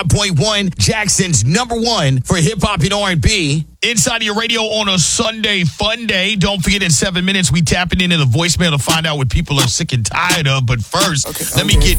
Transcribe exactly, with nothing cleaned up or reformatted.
point one, Jackson's number one for hip-hop and R and B. Inside your radio on a Sunday fun day. Don't forget, in seven minutes, we tapping into the voicemail to find out what people are sick and tired of. But first, okay, let me get